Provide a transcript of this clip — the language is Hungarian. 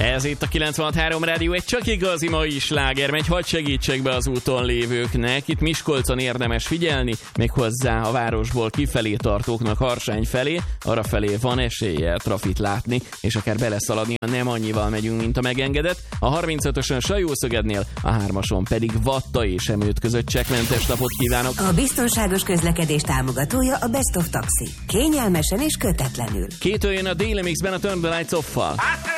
Ez itt a 96.3 Rádió, egy csak igazi mai sláger megy, hadd segítsek be az úton lévőknek. Itt Miskolcon érdemes figyelni, méghozzá a városból kifelé tartóknak Harsány felé, arra felé van eséllyel trafit látni, és akár beleszaladni, nem annyival megyünk, mint a megengedett. A 35-ösön Sajószögednél, a 3-ason pedig Vatta és Emőt között csekkmentes napot kívánok. A biztonságos közlekedés támogatója a Best of Taxi. Kényelmesen és kötetlenül. 2 jön a Daily Mixben a Turn the Lights Off-val.